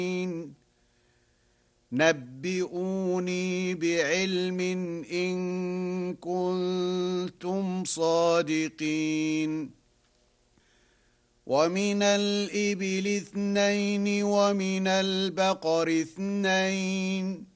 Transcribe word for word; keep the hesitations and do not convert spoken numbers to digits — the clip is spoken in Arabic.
نبئوني بعلم إن كنتم صادقين ومن الإبل اثنين ومن البقر اثنين